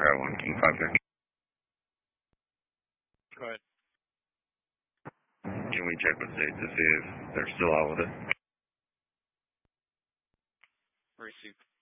Grab 1, King 5 there. Go ahead. Can we check with state to see if they're still out with it? Receive.